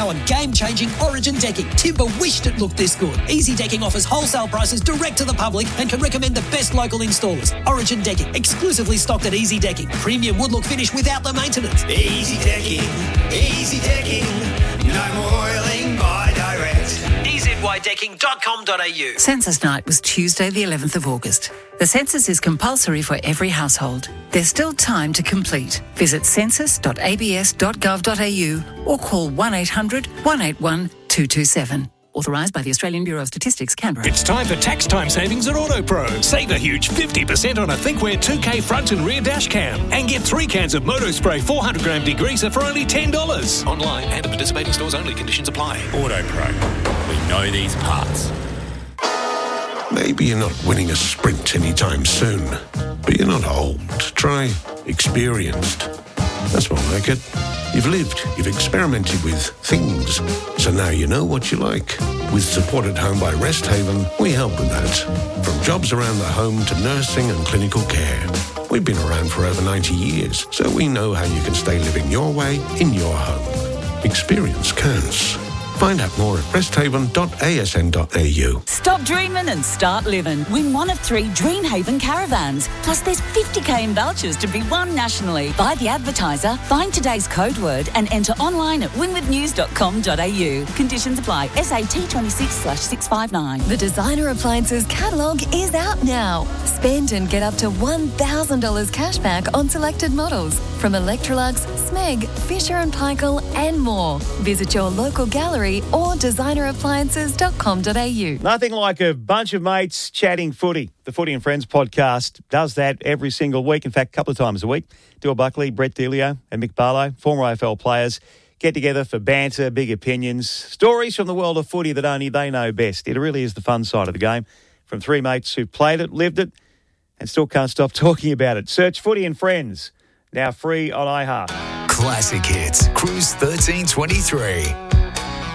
now on game-changing Origin decking. Timber wished it looked this good. Easy Decking offers wholesale prices direct to the public and can recommend the best local installers. Origin Decking, exclusively stocked at Easy Decking. Premium wood look finish without the maintenance. Easy Decking, no more oiling by direct. EZYdecking.com.au. Census night was Tuesday the 11th of August. The census is compulsory for every household. There's still time to complete. Visit census.abs.gov.au or call 1800 181 227. Authorised by the Australian Bureau of Statistics, Canberra. It's time for tax time savings at AutoPro. Save a huge 50% on a ThinkWare 2K front and rear dash cam. And get 3 cans of Motospray 400-gram degreaser for only $10. Online and at participating stores only. Conditions apply. AutoPro. We know these parts. Maybe you're not winning a sprint anytime soon, but you're not old. Try experienced. That's more like it. You've lived, you've experimented with things, so now you know what you like. With Support at Home by Rest Haven, we help with that. From jobs around the home to nursing and clinical care. We've been around for over 90 years, so we know how you can stay living your way in your home. Experience counts. Find out more at resthaven.asn.au. Stop dreaming and start living. Win one of 3 Dreamhaven caravans. Plus there's 50k in vouchers to be won nationally. Buy the advertiser, find today's code word and enter online at winwithnews.com.au. Conditions apply. SAT 26/659. The Designer Appliances catalogue is out now. Spend and get up to $1,000 cash back on selected models from Electrolux, Smeg, Fisher & Paykel and more. Visit your local gallery or designerappliances.com.au. Nothing like a bunch of mates chatting footy. The Footy and Friends podcast does that every single week. In fact, a couple of times a week. Dil Buckley, Brett Delio and Mick Barlow, former AFL players, get together for banter, big opinions, stories from the world of footy that only they know best. It really is the fun side of the game. From 3 mates who played it, lived it, and still can't stop talking about it. Search Footy and Friends, now free on iHeart. Classic Hits, Cruise 1323.